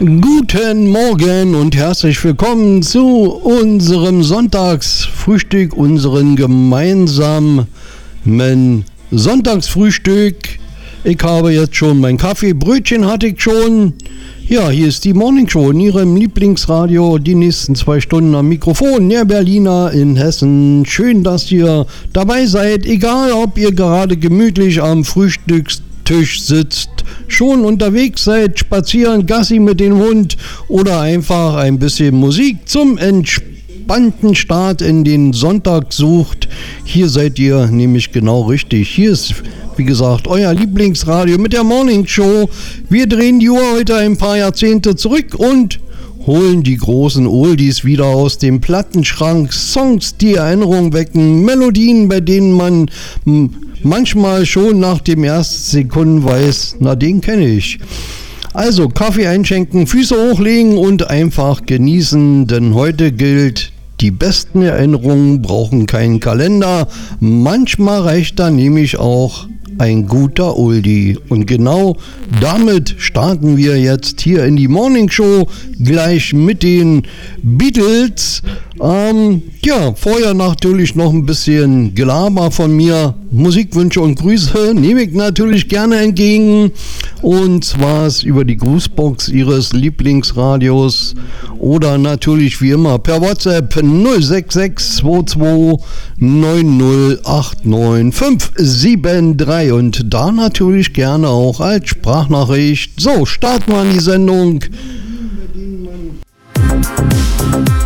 Guten Morgen und herzlich willkommen zu unserem Sonntagsfrühstück, unserem gemeinsamen Sonntagsfrühstück. Ich habe jetzt schon mein Kaffee, Brötchen hatte ich schon. Ja, hier ist die Morning Show in Ihrem Lieblingsradio, die nächsten 2 Stunden am Mikrofon, der Berliner in Hessen. Schön, dass ihr dabei seid, egal ob ihr gerade gemütlich am Frühstückstisch sitzt, schon unterwegs seid, spazieren, Gassi mit dem Hund oder einfach ein bisschen Musik zum entspannten Start in den Sonntag sucht. Hier seid ihr nämlich genau richtig. Hier ist, wie gesagt, euer Lieblingsradio mit der Morning Show. Wir drehen die Uhr heute ein paar Jahrzehnte zurück und holen die großen Oldies wieder aus dem Plattenschrank. Songs, die Erinnerung wecken, Melodien, bei denen man manchmal schon nach dem ersten Sekunden weiß, na, den kenne ich. Also Kaffee einschenken, Füße hochlegen und einfach genießen, denn heute gilt, die besten Erinnerungen brauchen keinen Kalender. Manchmal reicht da nämlich auch ein guter Oldie. Und genau damit starten wir jetzt hier in die Morning Show gleich mit den Beatles. Vorher natürlich noch ein bisschen Gelaber von mir. Musikwünsche und Grüße nehme ich natürlich gerne entgegen. Und zwar über die Grußbox Ihres Lieblingsradios oder natürlich wie immer per WhatsApp 06622 9089573 und da natürlich gerne auch als Sprachnachricht. So, starten wir an die Sendung.